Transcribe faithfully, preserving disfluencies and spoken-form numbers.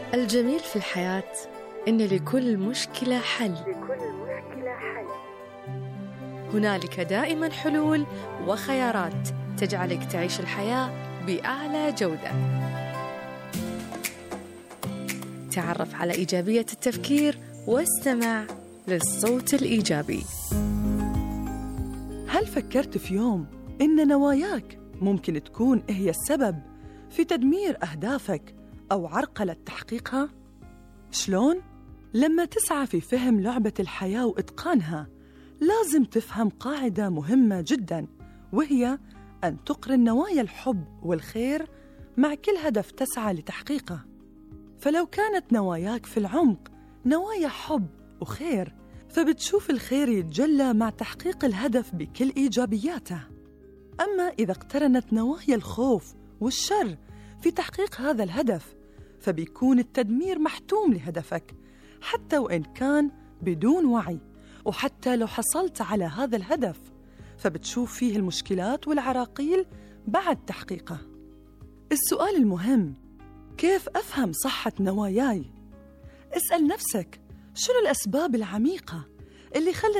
الجميل في الحياة إن لكل مشكلة حل. لكل مشكلة حل. هنالك دائما حلول وخيارات تجعلك تعيش الحياة بأعلى جودة. تعرف على إيجابية التفكير واستمع للصوت الإيجابي. هل فكرت في يوم إن نواياك ممكن تكون هي السبب في تدمير أهدافك أو عرقلة تحقيقها؟ شلون؟ لما تسعى في فهم لعبة الحياة وإتقانها، لازم تفهم قاعدة مهمة جداً، وهي أن تقرن نوايا الحب والخير مع كل هدف تسعى لتحقيقه. فلو كانت نواياك في العمق نوايا حب وخير، فبتشوف الخير يتجلى مع تحقيق الهدف بكل إيجابياته. أما إذا اقترنت نوايا الخوف والشر في تحقيق هذا الهدف، فبيكون التدمير محتوم لهدفك حتى وإن كان بدون وعي، وحتى لو حصلت على هذا الهدف فبتشوف فيه المشكلات والعراقيل بعد تحقيقه. السؤال المهم: كيف أفهم صحة نواياي؟ اسأل نفسك: شنو الأسباب العميقة اللي خلت